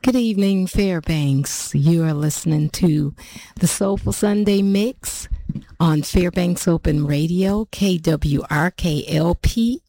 Good evening, Fairbanks. You are listening to the Soulful Sunday Mix on Fairbanks Open Radio, KWRKLP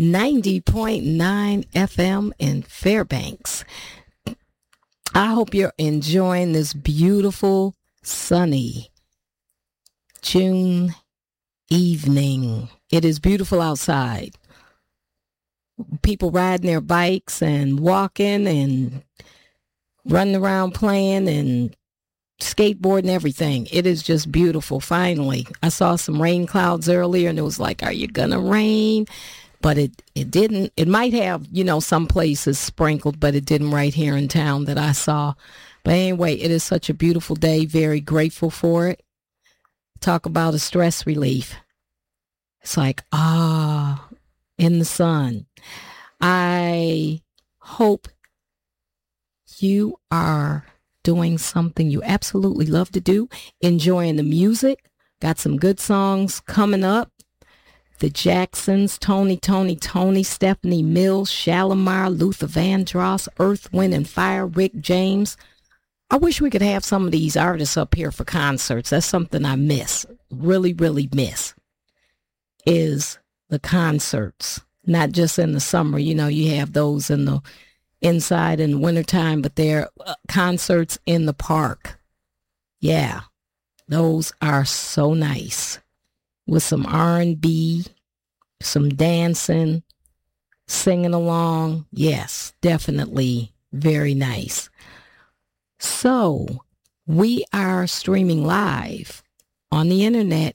90.9 FM in Fairbanks. I hope you're enjoying this beautiful, sunny June evening. It is beautiful outside. People riding their bikes and walking and running around playing and skateboarding, everything. It is just beautiful. Finally, I saw some rain clouds earlier and it was like, are you gonna rain? But it didn't. It might have, some places sprinkled, but it didn't right here in town that I saw. But anyway, it is such a beautiful day. Very grateful for it. Talk about a stress relief. It's like, in the sun. I hope you are doing something you absolutely love to do, enjoying the music. Got some good songs coming up. The Jacksons, Tony, Stephanie Mills, Shalimar, Luther Vandross, Earth, Wind and Fire, Rick James. I wish we could have some of these artists up here for concerts. That's something I miss, really, really miss, is the concerts. Not just in the summer, you have those in the inside in the wintertime, but they're concerts in the park. Yeah, those are so nice. With some R&B, some dancing, singing along. Yes, definitely very nice. So, we are streaming live on the internet,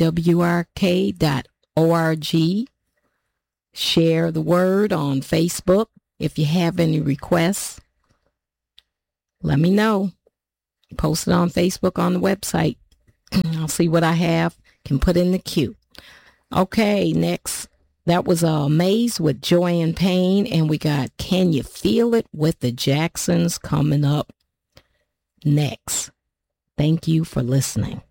kwrk.org. Share the word on Facebook. If you have any requests, let me know. Post it on Facebook on the website. I'll see what I have, can put in the queue. Okay, next, that was Maze with Joy and Pain, and we got Can You Feel It with the Jacksons coming up next. Thank you for listening.